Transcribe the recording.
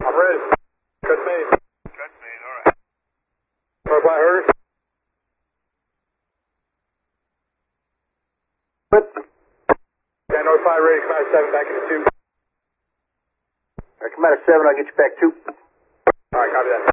I'm ready. Cut main. Cut main, all right. Notify her. Yeah, notify ready. Come out of 7, back into 2. All right, come out of 7, I'll get you back 2. All right, copy that.